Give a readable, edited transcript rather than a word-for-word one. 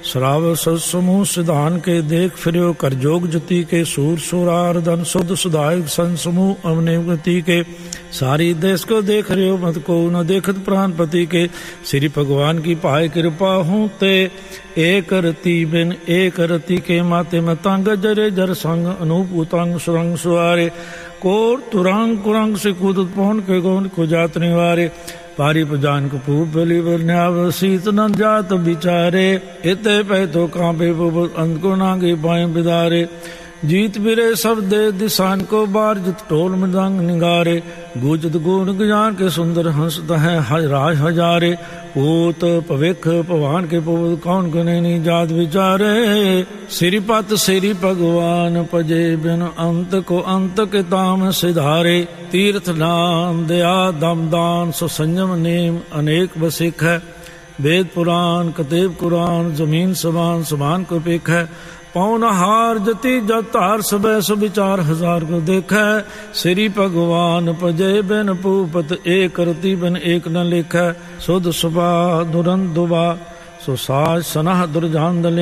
ਸਰਾਵ ਸਮੂਹ ਸਿਧਾਨ ਕੇ ਦੇਖ ਫਿਰਿਓ ਕਰ ਜੋਗ ਜਤੀ ਕੇ ਸੂਰ ਸੁਰਾਰ ਧਨ ਸੁਧ ਸੁਧਾਇਕ ਸੰ ਸਮੂਹ ਅਵਨਿਵਤੀ ਕੇ सारी देश को देख रहे हो मत को न देखत प्राणपति के श्री भगवान की पाए कृपा हूँ ते एक रति बिन एक रति के माते में तंग जरे जर संग अनूप उतंग सुरंग सुआरे कोर तुरंग कुरंग से कूदत पहुन के गौन को जात निवारे पारी पजान को पूप बलि वर्ण्याव सीत न जात बिचारे इते पै तो कांपे अंत को नागे बाएं बिदारे जीत बिरे सब दे दिसान को बार जित टोल मृदंग निगारे गुजत गुण गुजान के सुंदर हंसत है राज हजारे पूत पविख पवान के पुत कौन गुने जात विचारे श्रीपत श्री भगवान पजे बिन अंत को अंत के ताम सिधारे तीर्थ नाम दया दम दान सो संयम नेम अनेक बसिक है वेद पुराण कतेब कुरान जमीन समान समान को पेख है पौन हार जति जब तार सबे सब विचार हजार को देखै श्री भगवान पजे बिन पूपत एक रति बिन एक न लिखै सुध सुबा दुरंत दुबा सो साज सनह दुर्जान